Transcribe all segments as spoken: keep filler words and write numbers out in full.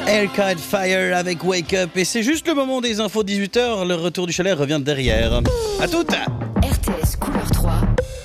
Arcade Fire avec Wake Up. Et c'est juste le moment des infos dix-huit heures. Le retour du chalet revient derrière. À toutes. R T S Couleur trois.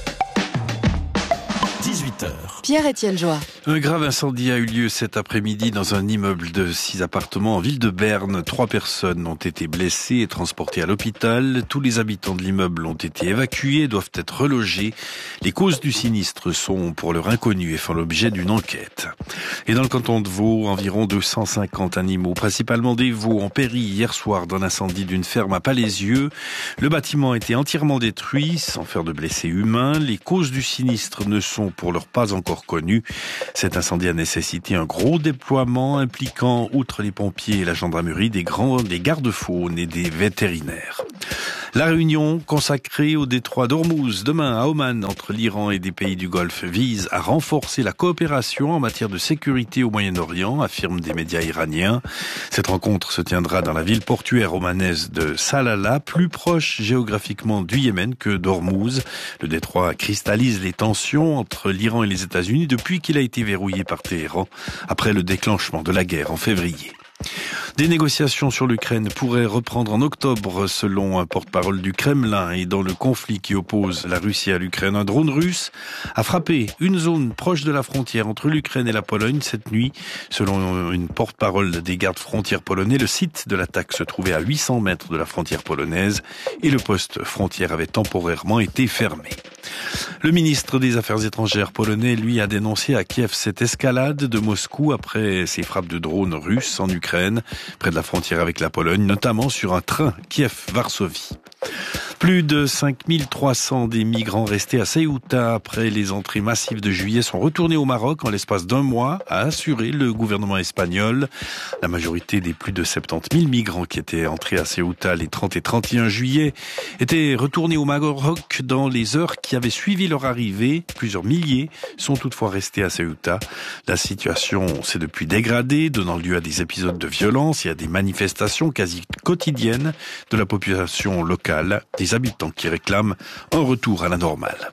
dix-huit heures. Pierre-Étienne Joie. Un grave incendie a eu lieu cet après-midi dans un immeuble de six appartements en ville de Berne. Trois personnes ont été blessées et transportées à l'hôpital. Tous les habitants de l'immeuble ont été évacués et doivent être relogés. Les causes du sinistre sont pour l'heure inconnues et font l'objet d'une enquête. Et dans le canton de Vaud, environ deux cent cinquante animaux, principalement des veaux, ont péri hier soir dans l'incendie d'une ferme à Palaisieux. Le bâtiment a été entièrement détruit, sans faire de blessés humains. Les causes du sinistre ne sont pour l'heure pas encore connues. Cet incendie a nécessité un gros déploiement impliquant, outre les pompiers et la gendarmerie, des grands, des gardes-faunes et des vétérinaires. La réunion consacrée au détroit d'Ormuz demain à Oman entre l'Iran et des pays du Golfe vise à renforcer la coopération en matière de sécurité au Moyen-Orient, affirment des médias iraniens. Cette rencontre se tiendra dans la ville portuaire omanaise de Salalah, plus proche géographiquement du Yémen que d'Ormuz. Le détroit cristallise les tensions entre l'Iran et les États-Unis depuis qu'il a été verrouillé par Téhéran après le déclenchement de la guerre en février. Des négociations sur l'Ukraine pourraient reprendre en octobre selon un porte-parole du Kremlin, et dans le conflit qui oppose la Russie à l'Ukraine, un drone russe a frappé une zone proche de la frontière entre l'Ukraine et la Pologne cette nuit. Selon une porte-parole des gardes frontières polonais, le site de l'attaque se trouvait à huit cents mètres de la frontière polonaise et le poste frontière avait temporairement été fermé. Le ministre des Affaires étrangères polonais, lui, a dénoncé à Kiev cette escalade de Moscou après ces frappes de drones russes en Ukraine, près de la frontière avec la Pologne, notamment sur un train Kiev-Varsovie. Plus de cinq mille trois cents des migrants restés à Ceuta après les entrées massives de juillet sont retournés au Maroc en l'espace d'un mois, a assuré le gouvernement espagnol. La majorité des plus de soixante-dix mille migrants qui étaient entrés à Ceuta les trente et trente et un juillet étaient retournés au Maroc dans les heures qui avaient suivi leur arrivée. Plusieurs milliers sont toutefois restés à Ceuta. La situation s'est depuis dégradée, donnant lieu à des épisodes de violence et à des manifestations quasi quotidiennes de la population locale, des habitants qui réclament un retour à la normale.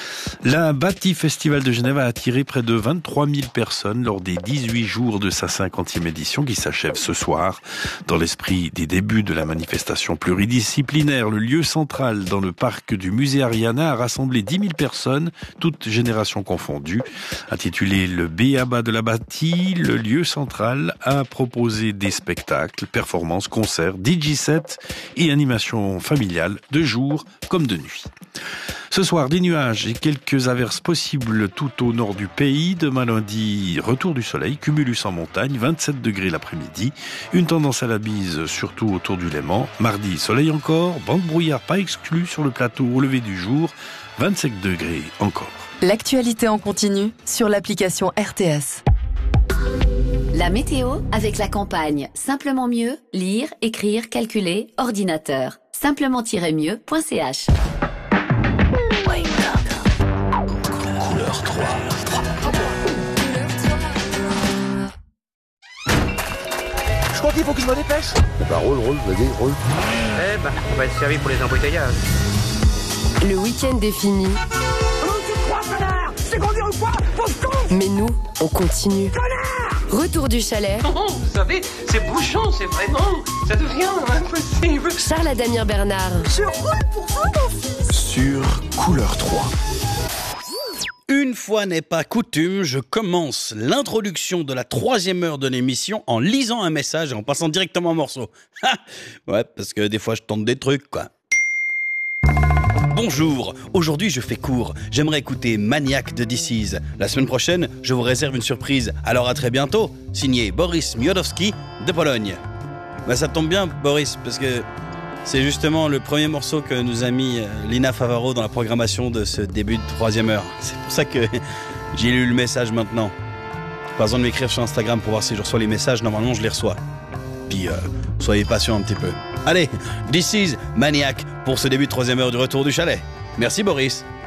La Bâti Festival de Genève a attiré près de vingt-trois mille personnes lors des dix-huit jours de sa cinquantième édition qui s'achève ce soir. Dans l'esprit des débuts de la manifestation pluridisciplinaire, le lieu central dans le parc du musée Ariana a rassemblé dix mille personnes, toutes générations confondues. Intitulé le B.A.B.A. de la Bâti, le lieu central a proposé des spectacles, performances, concerts, D J sets et animations familiales de jour comme de nuit. Ce soir, des nuages et quelques averses possibles tout au nord du pays. Demain lundi, retour du soleil, cumulus en montagne, vingt-sept degrés l'après-midi. Une tendance à la bise, surtout autour du Léman. Mardi, soleil encore, banc de brouillard pas exclu sur le plateau au lever du jour, vingt-cinq degrés encore. L'actualité en continu sur l'application R T S. La météo avec la campagne Simplement mieux, lire, écrire, calculer, ordinateur. simplement-mieux point c h. Couleur trois. Je crois qu'il faut que je me dépêche. Bah roule, roule, vas-y, roule. Eh bah, on va être servi pour les embouteillages. Le week-end est fini. Comment tu te crois, connard? C'est conduire ou quoi? Pauvre con! Mais nous, on continue. Connard! Retour du chalet. Oh, vous savez, c'est bouchon, c'est vraiment... Ça devient impossible. Charles Adamir Bernard. Je roule pour toi, mon fils. Sur Couleur trois. Une fois n'est pas coutume, je commence l'introduction de la troisième heure de l'émission en lisant un message et en passant directement au morceau. Ouais, parce que des fois je tente des trucs, quoi. Bonjour, aujourd'hui je fais court. J'aimerais écouter Maniac de This Is. La semaine prochaine, je vous réserve une surprise. Alors à très bientôt. Signé Boris Miodowski de Pologne. Bah ça tombe bien, Boris, parce que c'est justement le premier morceau que nous a mis Lina Favaro dans la programmation de ce début de troisième heure. C'est pour ça que j'ai lu le message maintenant. Pas besoin de m'écrire sur Instagram pour voir si je reçois les messages. Normalement, je les reçois. Puis, euh, soyez patient un petit peu. Allez, This Is Maniac pour ce début de troisième heure du retour du chalet. Merci, Boris.